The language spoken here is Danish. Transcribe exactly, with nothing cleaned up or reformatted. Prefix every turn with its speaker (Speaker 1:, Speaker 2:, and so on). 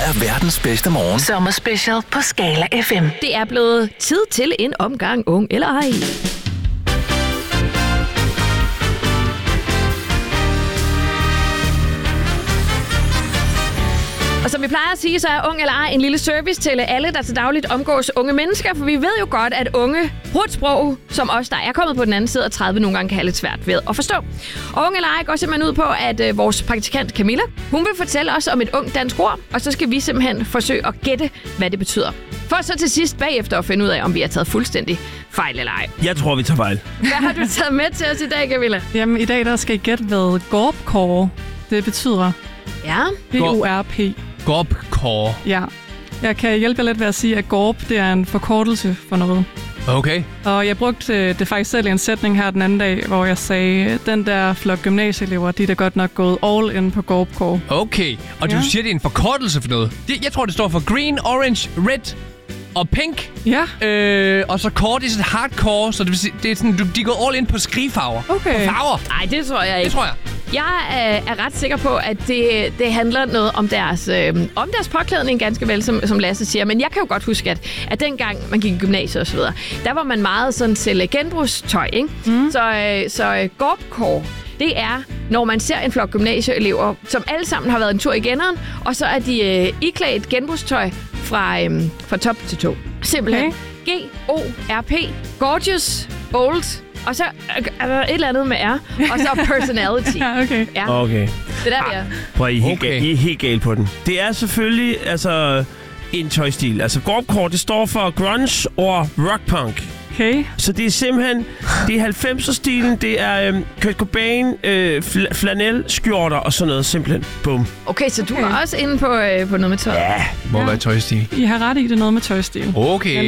Speaker 1: er verdens bedste morgen.
Speaker 2: Sommerspecial på Skala F M.
Speaker 3: Det er blevet tid til en omgang ung eller ej. Og som vi plejer at sige, så er ung eller ej en lille service til alle, der til dagligt omgås unge mennesker. For vi ved jo godt, at unge bruger et sprog, som os, der er kommet på den anden side af tredive, nogle gange kan have lidt svært ved at forstå. Og ung eller ej går simpelthen ud på, at øh, vores praktikant Camilla, hun vil fortælle os om et ung dansk ord, og så skal vi simpelthen forsøge at gætte, hvad det betyder. For så til sidst bagefter at finde ud af, om vi har taget fuldstændig fejl eller ej.
Speaker 4: Jeg tror, vi tager fejl.
Speaker 3: Hvad har du taget med til os i dag, Camilla?
Speaker 5: Jamen, i dag der skal I gætte, hvad gorpcore det betyder.
Speaker 3: Ja.
Speaker 5: G O R P.
Speaker 6: Gorpcore.
Speaker 5: Ja. Jeg kan hjælpe jer lidt ved at sige, at gorp, det er en forkortelse for noget.
Speaker 6: Okay.
Speaker 5: Og jeg brugte det faktisk selv i en sætning her den anden dag, hvor jeg sagde, den der flok gymnasieelever, de er da godt nok gået all in på gorpcore.
Speaker 6: Okay. Og ja. Du siger, det er en forkortelse for noget. Jeg tror, det står for green, orange, red og pink.
Speaker 5: Ja.
Speaker 6: Øh, og så core, det er sådan hardcore, så det, vil sige, det er sådan, de er gået all in på skrigefarver.
Speaker 5: Okay.
Speaker 6: På farver.
Speaker 3: Nej, det tror jeg ikke.
Speaker 6: Det tror jeg.
Speaker 3: Jeg øh, er ret sikker på, at det, det handler noget om deres, øh, om deres påklædning, ganske vel, som, som Lasse siger. Men jeg kan jo godt huske, at, at dengang man gik i gymnasiet og så videre, der var man meget sådan til genbrugstøj, ikke? Mm. Så, øh, så øh, gorpcore, det er, når man ser en flok gymnasieelever, som alle sammen har været en tur i genneren, og så er de øh, iklædt genbrugstøj fra, øh, fra top til tå. Simpelthen. Okay. G O R P. Gorgeous, old. Og så er der et eller andet med R, og så personality.
Speaker 5: Ja, okay.
Speaker 3: Ja.
Speaker 4: Okay.
Speaker 3: Det der, vi er.
Speaker 4: Prøv, I er helt,
Speaker 6: Okay.
Speaker 4: gal, I er helt galt på den. Det er selvfølgelig altså en tøjstil. Altså gorpcore, det står for grunge og rockpunk.
Speaker 5: Okay.
Speaker 4: Så det er simpelthen, det er halvfemser-stilen, det er øhm, Kurt Cobain, øh, fl- flanel, skjorter og sådan noget, simpelthen. Bum.
Speaker 3: Okay, så du
Speaker 5: Okay.
Speaker 3: er også inde på, øh, på noget med tøj.
Speaker 4: Ja.
Speaker 6: Må
Speaker 5: Ja.
Speaker 6: være tøjstil.
Speaker 5: I har ret i, det er noget med tøjstil.
Speaker 6: Okay.
Speaker 5: Men